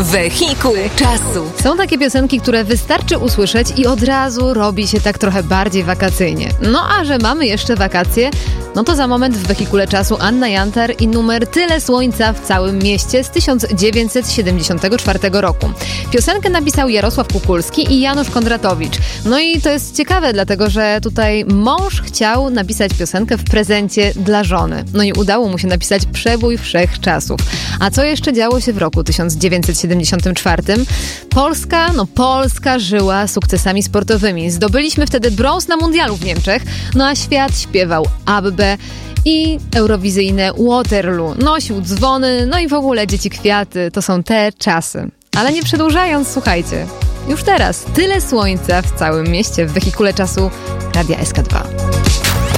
Wehikuł czasu. Są takie piosenki, które wystarczy usłyszeć i od razu robi się tak trochę bardziej wakacyjnie. No a że mamy jeszcze wakacje, no to za moment w Wehikule czasu Anna Jantar i numer Tyle słońca w całym mieście z 1974 roku. Piosenkę napisał Jarosław Kukulski i Janusz Kondratowicz. No i to jest ciekawe, dlatego że tutaj mąż chciał napisać piosenkę w prezencie dla żony. No i udało mu się napisać przebój wszechczasów. A co jeszcze działo się w roku 1974? Polska żyła sukcesami sportowymi. Zdobyliśmy wtedy brąz na mundialu w Niemczech, no a świat śpiewał Abbę i eurowizyjne Waterloo. Nosił dzwony, no i w ogóle dzieci kwiaty. To są te czasy. Ale nie przedłużając, słuchajcie. Już teraz Tyle słońca w całym mieście w Wehikule czasu Radia SK2.